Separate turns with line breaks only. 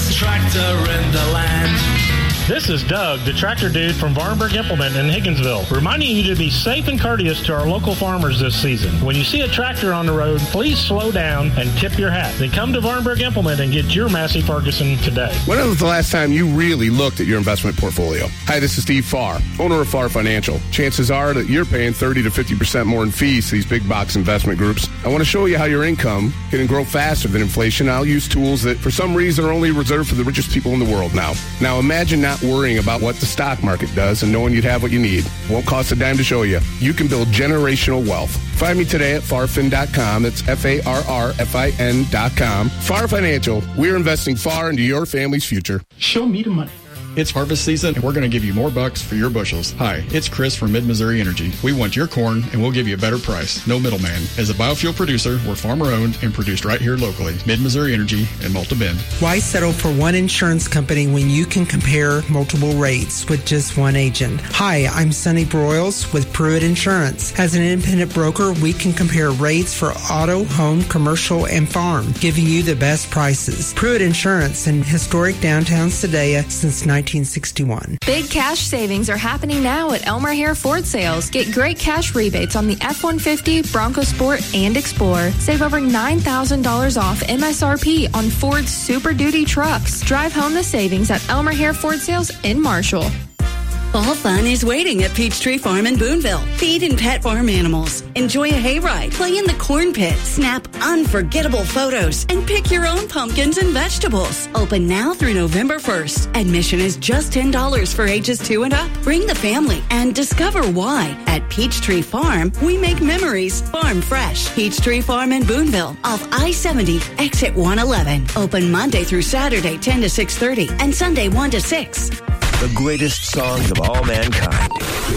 fastest tractor in the land.
This is Doug, the tractor dude from Varnberg Implement in Higginsville, reminding you to be safe and courteous to our local farmers this season. When you see a tractor on the road, please slow down and tip your hat. Then come to Varnberg Implement and get your Massey Ferguson today.
When was the last time you really looked at your investment portfolio? Hi, this is Steve Farr, owner of Farr Financial. Chances are that you're paying 30 to 50% more in fees to these big box investment groups. I want to show you how your income can grow faster than inflation. I'll use tools that for some reason are only reserved for the richest people in the world now. Now imagine not worrying about what the stock market does and knowing you'd have what you need. Won't cost a dime to show you. You can build generational wealth. Find me today at farfin.com. That's FARRFIN.com. Farr Financial. We're investing far into your family's future.
Show me the money.
It's harvest season, and we're going to give you more bucks for your bushels. Hi, it's Chris from Mid-Missouri Energy. We want your corn, and we'll give you a better price. No middleman. As a biofuel producer, we're farmer-owned and produced right here locally. Mid-Missouri Energy in Malta Bend.
Why settle for one insurance company when you can compare multiple rates with just one agent? Hi, I'm Sonny Broyles with Pruitt Insurance. As an independent broker, we can compare rates for auto, home, commercial, and farm, giving you the best prices. Pruitt Insurance in historic downtown Sedalia since 1961.
Big cash savings are happening now at Elmer Hare Ford Sales. Get great cash rebates on the F-150, Bronco Sport, and Explorer. Save over $9,000 off MSRP on Ford's Super Duty trucks. Drive home the savings at Elmer Hare Ford Sales in Marshall.
Fall fun is waiting at Peachtree Farm in Boonville. Feed and pet farm animals. Enjoy a hayride. Play in the corn pit. Snap unforgettable photos. And pick your own pumpkins and vegetables. Open now through November 1st. Admission is just $10 for ages 2 and up. Bring the family and discover why. At Peachtree Farm, we make memories farm fresh. Peachtree Farm in Boonville off I-70, exit 111. Open Monday through Saturday 10 to 6:30 and Sunday 1 to 6.
The greatest songs of all mankind.